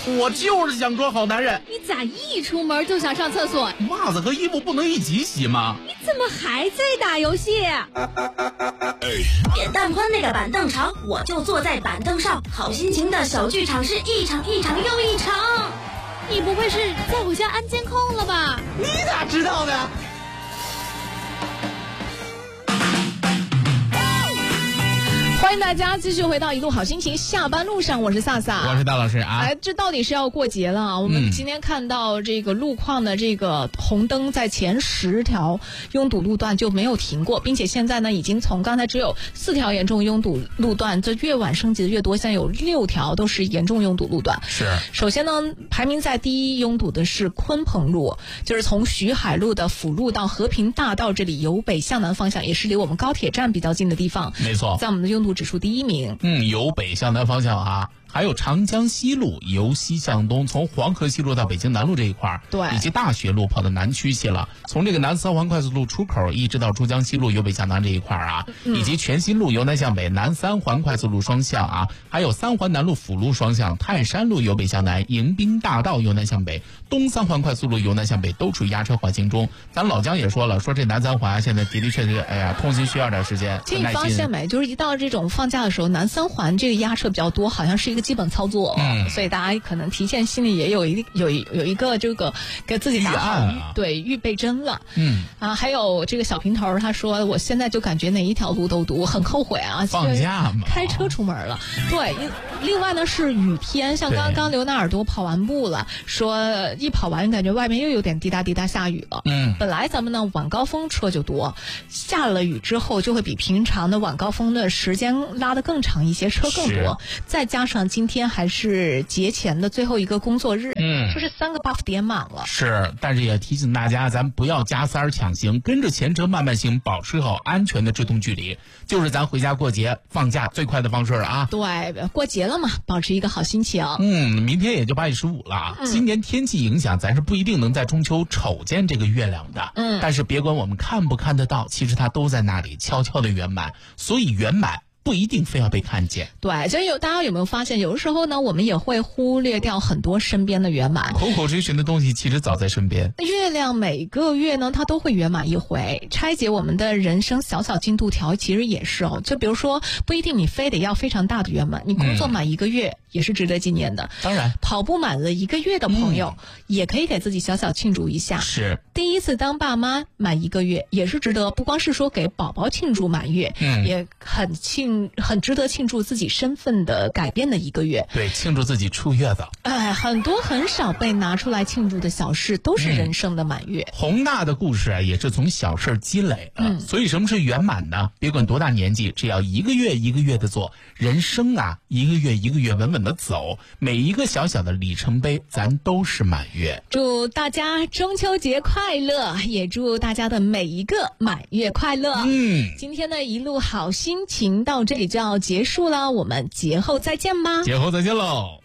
我就是想装好男人。 你咋一出门就想上厕所？ 袜子和衣服不能一起洗吗？ 你怎么还在打游戏？ 扁担宽那个板凳长，我就坐在板凳上。好心情的小剧场是一场又一场。 你不会是在我家安监控了吧？ 你咋知道的？ 欢迎大家继续回到一路好心情，下班路上，我是萨萨， 我是大老师啊。 哎，这到底是要过节了啊！我们今天看到这个路况的这个红灯在前10条拥堵路段就没有停过，并且现在呢，已经从刚才只有4条严重拥堵路段，这越晚升级的越多，现在有6条都是严重拥堵路段。 是， 首先呢，排名在第一拥堵的是鲲鹏路，就是从徐海路的辅路到和平大道这里由北向南方向，也是离我们高铁站比较近的地方。 没错， 在我们的拥堵指数第1名。 由北向南方向啊。还有长江西路由西向东，从黄河西路到北京南路这一块， 对， 以及大学路跑到南区去了，从这个南三环快速路出口一直到珠江西路由北向南这一块啊，以及全新路由南向北，南三环快速路双向啊，还有三环南路辅路双向，泰山路由北向南，迎宾大道由南向北，东三环快速路由南向北都处于压车环境中。咱老姜也说了，说这南三环现在的确是，哎呀，通行需要点时间。 这你发现没？就是一到这种放假的时候，南三环这个压车比较多，好像是一个基本操作，所以大家可能提前心里也有一个这个给自己打好对预备针了。还有这个小平头他说，我现在就感觉哪一条路都堵，很后悔啊， 放假嘛， 开车出门了。对，另外呢是雨天，像刚刚刘纳尔多跑完步了，说一跑完感觉外面又有点滴答滴答下雨了。本来咱们呢晚高峰车就多，下了雨之后就会比平常的晚高峰的时间拉得更长一些，车更多，再加上今天还是节前的最后一个工作日，就是3个 buff 点满了。 是，但是也提醒大家，咱不要加塞抢行，跟着前车慢慢行，保持好安全的制动距离，就是咱回家过节放假最快的方式了啊！ 对，过节了嘛，保持一个好心情。 明天也就8月15了，今年天气影响，咱是不一定能在中秋瞅见这个月亮的。但是别管我们看不看得到，其实它都在那里悄悄的圆满，所以圆满不一定非要被看见。 对，所以大家有没有发现，有的时候呢，我们也会忽略掉很多身边的圆满。 口口声声的东西其实早在身边。 月亮每个月呢，它都会圆满一回。拆解我们的人生小小进度条，其实也是哦。就比如说，不一定你非得要非常大的圆满，你工作满1个月也是值得纪念的。 当然， 跑步满了1个月的朋友，也可以给自己小小庆祝一下。 是， 第一次当爸妈满1个月，也是值得。不光是说给宝宝庆祝满月，也很值得庆祝自己身份的改变的1个月。 对，庆祝自己出月子。 很多很少被拿出来庆祝的小事，都是人生的满月。 宏大的故事啊，也是从小事积累的。所以什么是圆满呢？别管多大年纪，只要1个月1个月的做，人生啊1个月1个月稳稳的走，每一个小小的里程碑，咱都是满月。 祝大家中秋节快乐，也祝大家的每一个满月快乐。今天的一路好心情到这里就要结束了，我们节后再见吧。 节后再见喽。